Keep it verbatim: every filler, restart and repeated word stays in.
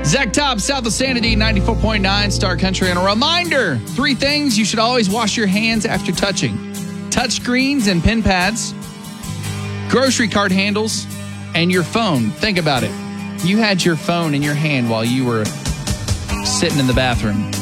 Zach Top, South of Sanity, ninety-four point nine Star Country. And a reminder, three things you should always wash your hands after touching. Touch screens and pen pads, grocery cart handles, and your phone. Think about it. You had your phone in your hand while you were sitting in the bathroom.